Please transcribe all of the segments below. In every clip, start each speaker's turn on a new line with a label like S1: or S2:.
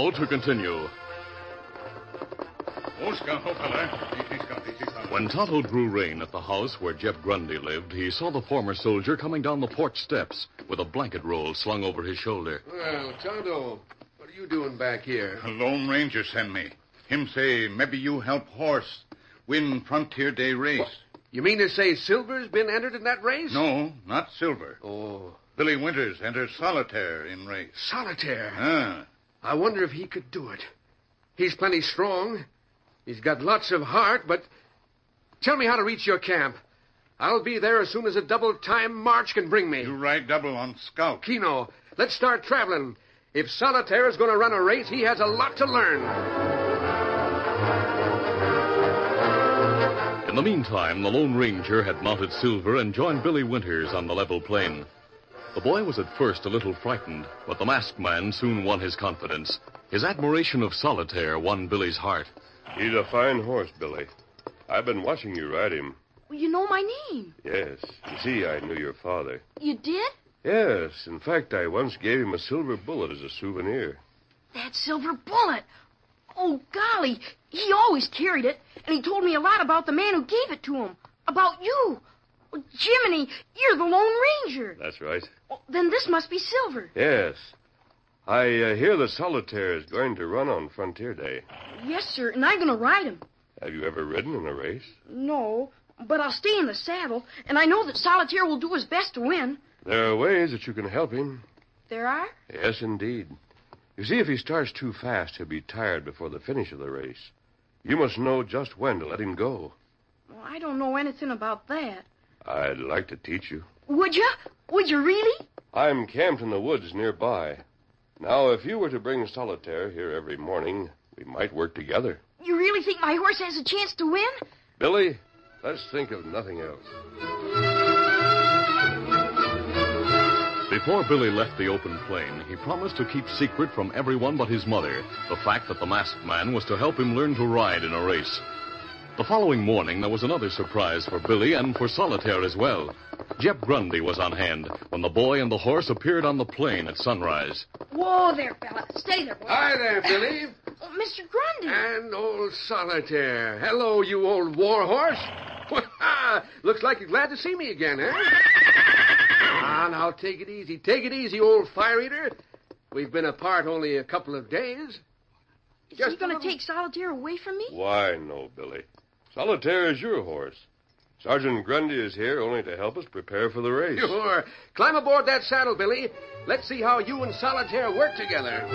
S1: Now to continue. When Tonto drew rein at the house where Jeb Grundy lived, he saw the former soldier coming down the porch steps with a blanket roll slung over his shoulder.
S2: Well, Tonto, what are you doing back here?
S3: A Lone Ranger sent me. Him say, maybe you help horse win Frontier Day race.
S2: What? You mean to say Silver's been entered in that race?
S3: No, not Silver.
S2: Oh.
S3: Billy Winters entered Solitaire in race.
S2: Solitaire? I wonder if he could do it. He's plenty strong. He's got lots of heart, but... Tell me how to reach your camp. I'll be there as soon as a double-time march can bring me.
S3: You ride double on Scout.
S2: Kino, let's start traveling. If Solitaire is going to run a race, he has a lot to learn.
S1: In the meantime, the Lone Ranger had mounted Silver and joined Billy Winters on the level plain. The boy was at first a little frightened, but the masked man soon won his confidence. His admiration of Solitaire won Billy's heart.
S4: He's a fine horse, Billy. I've been watching you ride him.
S5: Well, you know my name.
S4: Yes. You see, I knew your father.
S5: You did?
S4: Yes. In fact, I once gave him a silver bullet as a souvenir.
S5: That silver bullet. Oh, golly. He always carried it, and he told me a lot about the man who gave it to him. About you. Well, Jiminy, you're the Lone Ranger.
S4: That's right.
S5: Well, then this must be Silver.
S4: Yes. I hear the Solitaire is going to run on Frontier Day.
S5: Yes, sir, and I'm going to ride him.
S4: Have you ever ridden in a race?
S5: No, but I'll stay in the saddle, and I know that Solitaire will do his best to win.
S4: There are ways that you can help him.
S5: There are?
S4: Yes, indeed. You see, if he starts too fast, he'll be tired before the finish of the race. You must know just when to let him go.
S5: Well, I don't know anything about that.
S4: I'd like to teach you.
S5: Would you? Would you really?
S4: I'm camped in the woods nearby. Now, if you were to bring Solitaire here every morning, we might work together.
S5: You really think my horse has a chance to win?
S4: Billy, let's think of nothing else.
S1: Before Billy left the open plain, he promised to keep secret from everyone but his mother the fact that the masked man was to help him learn to ride in a race. The following morning, there was another surprise for Billy and for Solitaire as well. Jeb Grundy was on hand when the boy and the horse appeared on the plain at sunrise.
S5: Whoa there, fella. Steady there, boy.
S2: Hi there, Billy.
S5: Oh, Mr. Grundy.
S2: And old Solitaire. Hello, you old war horse. Looks like you're glad to see me again, eh? Now, take it easy. Take it easy, old fire eater. We've been apart only a couple of days.
S5: Is he going to take Solitaire away from me?
S4: Why, no, Billy. Solitaire is your horse. Sergeant Grundy is here only to help us prepare for the race.
S2: Sure. Climb aboard that saddle, Billy. Let's see how you and Solitaire work together.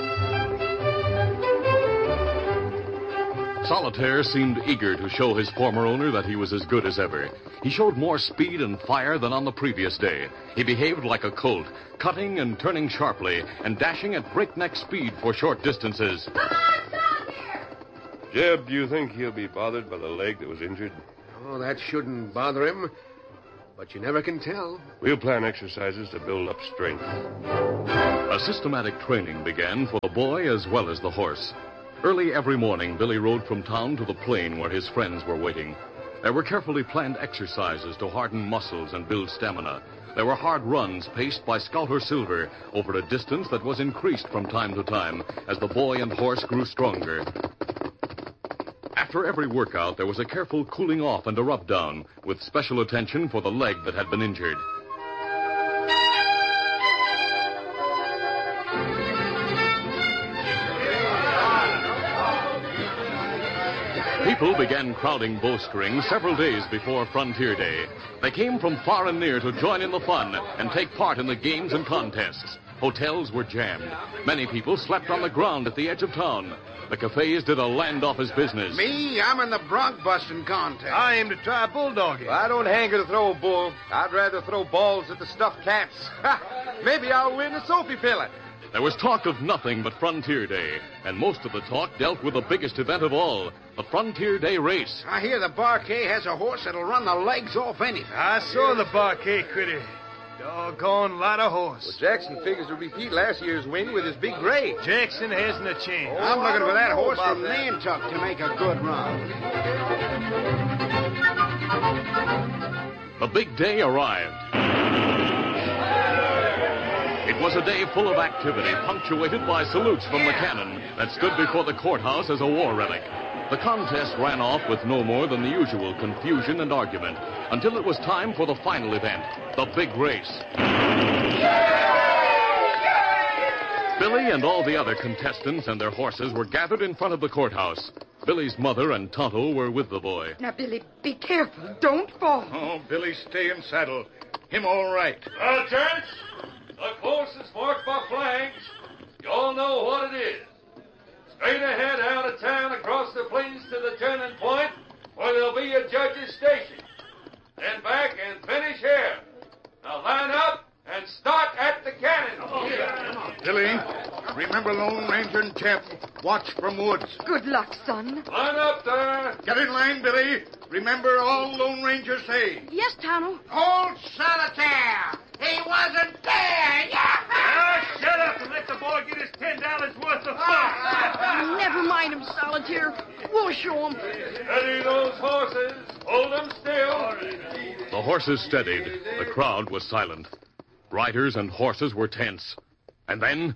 S1: Solitaire seemed eager to show his former owner that he was as good as ever. He showed more speed and fire than on the previous day. He behaved like a colt, cutting and turning sharply and dashing at breakneck speed for short distances.
S5: Come on, Solitaire!
S4: Jeb, do you think he'll be bothered by the leg that was injured?
S2: Oh, that shouldn't bother him. But you never can tell.
S4: We'll plan exercises to build up strength.
S1: A systematic training began for the boy as well as the horse. Early every morning, Billy rode from town to the plain where his friends were waiting. There were carefully planned exercises to harden muscles and build stamina. There were hard runs paced by Scouter Silver over a distance that was increased from time to time as the boy and horse grew stronger. After every workout, there was a careful cooling off and a rub-down, with special attention for the leg that had been injured. People began crowding Bowstring several days before Frontier Day. They came from far and near to join in the fun and take part in the games and contests. Hotels were jammed. Many people slept on the ground at the edge of town. The cafes did a land-office business.
S6: Me, I'm in the bronc busting contest.
S7: I aim to try bulldogging.
S6: Well, I don't hanker to throw a bull. I'd rather throw balls at the stuffed cats. Maybe I'll win a Sophie Pilot.
S1: There was talk of nothing but Frontier Day, and most of the talk dealt with the biggest event of all, the Frontier Day race.
S6: I hear the Barquet has a horse that'll run the legs off anything.
S7: I saw the Barquet critter. Doggone lot of horse.
S6: Well, Jackson figures to repeat last year's win with his big gray.
S7: Jackson hasn't a chance.
S6: I'm looking for that horse from Nantucket to make a good run.
S1: The big day arrived. It It was a day full of activity, punctuated by salutes from the cannon that stood before the courthouse as a war relic. The contest ran off with no more than the usual confusion and argument until it was time for the final event, the big race. Billy and all the other contestants and their horses were gathered in front of the courthouse. Billy's mother and Tonto were with the boy.
S5: Now, Billy, be careful. Don't fall.
S3: Oh, Billy, stay in saddle. Him all right.
S8: Well, gents, the course is marked by flags. You all know what it is. Straight ahead out of town across the plains to the turning point where there'll be a judge's station. Then back and finish here. Now line up and start at the cannon.
S3: Billy, remember Lone Ranger and Jeb. Watch from woods.
S5: Good luck, son.
S8: Line up there.
S3: Get in line, Billy. Remember all Lone Rangers say.
S5: Yes, Tonto.
S9: Old Solitaire! He wasn't there!
S7: Shut up and let the boy get his $10 worth of fun.
S5: Never mind him, Solitaire. We'll show him.
S8: Steady those horses. Hold them still.
S1: The horses steadied. The crowd was silent. Riders and horses were tense. And then...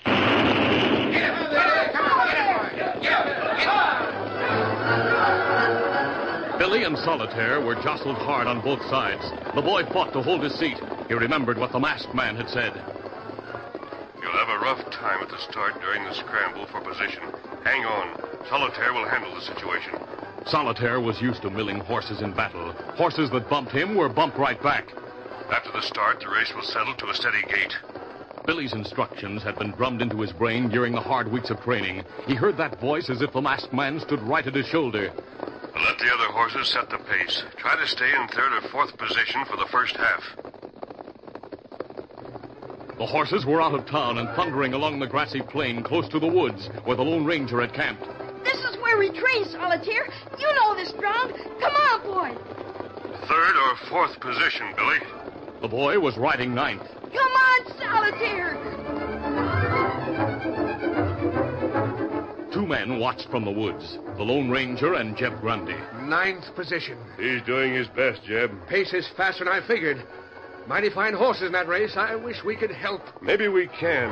S1: Billy and Solitaire were jostled hard on both sides. The boy fought to hold his seat. He remembered what the masked man had said.
S4: You'll have a rough time at the start during the scramble for position. Hang on. Solitaire will handle the situation.
S1: Solitaire was used to milling horses in battle. Horses that bumped him were bumped right back.
S4: After the start, the race will settle to a steady gait.
S1: Billy's instructions had been drummed into his brain during the hard weeks of training. He heard that voice as if the masked man stood right at his shoulder.
S4: Let the other horses set the pace. Try to stay in third or fourth position for the first half.
S1: The horses were out of town and thundering along the grassy plain close to the woods where the Lone Ranger had camped.
S5: This is where we train, Solitaire. You know this ground. Come on, boy.
S4: Third or fourth position, Billy.
S1: The boy was riding ninth.
S5: Come on, Solitaire.
S1: Two men watched from the woods, the Lone Ranger and Jeb Grundy.
S2: Ninth position.
S4: He's doing his best, Jeb.
S2: Pace is faster than I figured. Mighty fine horses in that race. I wish we could help.
S4: Maybe we can.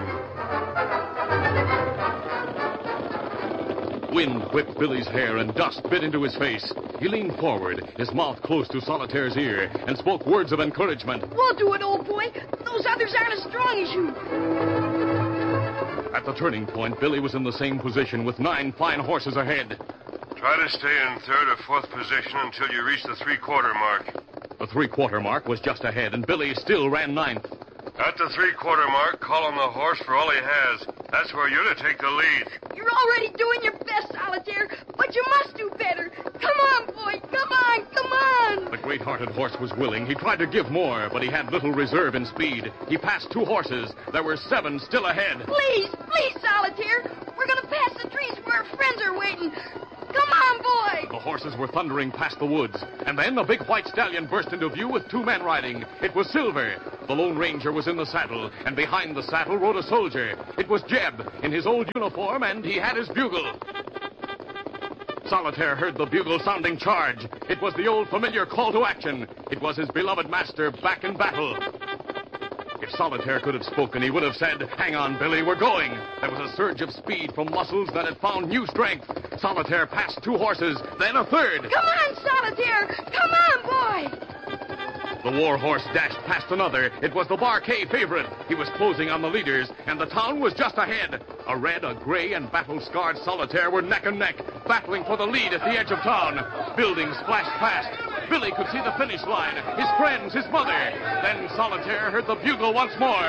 S1: Wind whipped Billy's hair and dust bit into his face. He leaned forward, his mouth close to Solitaire's ear, and spoke words of encouragement.
S5: We'll do it, old boy. Those others aren't as strong as you.
S1: At the turning point, Billy was in the same position with 9 fine horses ahead.
S4: Try to stay in third or fourth position until you reach the three-quarter mark.
S1: The three-quarter mark was just ahead, and Billy still ran ninth.
S4: At the three-quarter mark, call on the horse for all he has. That's where you're to take the lead.
S5: You're already doing your best, Solitaire, but you must do better. Come on, boy. Come on, come on.
S1: The great-hearted horse was willing. He tried to give more, but he had little reserve in speed. He passed 2 horses. There were 7 still ahead.
S5: Please, please, Solitaire. We're going to pass the trees where our friends are waiting. Come on, boy.
S1: The horses were thundering past the woods. And then a big white stallion burst into view with 2 men riding. It was Silver. The Lone Ranger was in the saddle, and behind the saddle rode a soldier. It was Jeb, in his old uniform, and he had his bugle. Solitaire heard the bugle sounding charge. It was the old familiar call to action. It was his beloved master back in battle. If Solitaire could have spoken, he would have said, "Hang on, Billy, we're going." There was a surge of speed from muscles that had found new strength. Solitaire passed 2 horses, then a third.
S5: Come on, Solitaire. Come on, boy.
S1: The war horse dashed past another. It was the Bar K favorite. He was closing on the leaders, and the town was just ahead. A red, a gray, and battle-scarred Solitaire were neck and neck, battling for the lead at the edge of town. Buildings flashed past. Billy could see the finish line, his friends, his mother. Then Solitaire heard the bugle once more.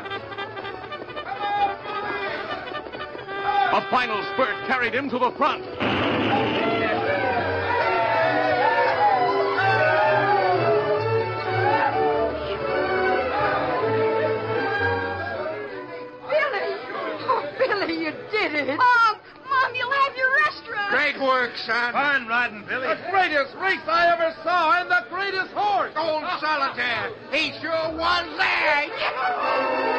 S1: A final spurt carried him to the front.
S5: You did it. Mom, you'll have your restaurant.
S2: Great work, son.
S7: Fine riding, Billy.
S6: The greatest race I ever saw, and the greatest horse.
S9: Old Solitaire. He sure was there.